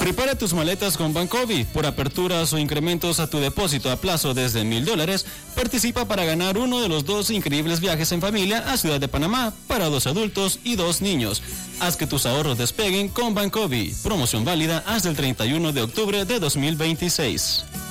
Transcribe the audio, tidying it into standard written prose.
Prepara tus maletas con Bancovi. Por aperturas o incrementos a tu depósito a plazo desde $1,000, participa para ganar uno de los 2 increíbles viajes en familia a Ciudad de Panamá para 2 adultos y 2 niños. Haz que tus ahorros despeguen con Bancovi. Promoción válida hasta el 31 de octubre de 2026.